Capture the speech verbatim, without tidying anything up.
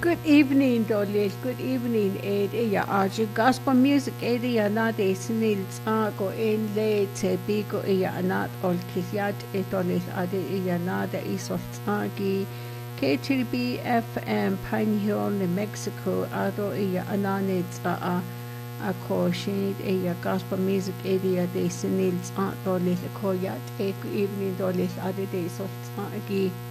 Good evening, Dolly. Good evening, Ed. Iya aja gospel music Ed iya na de sinil go in le te bigo iya anat ol kisyat etolis ade iya na de isol tsagi K T B F M Pine Hill, New Mexico ado iya anane tsa ako shinid iya gospel music Ed iya de sinil dolis ko yat. Good evening, Dolly. Ade de isol tsagi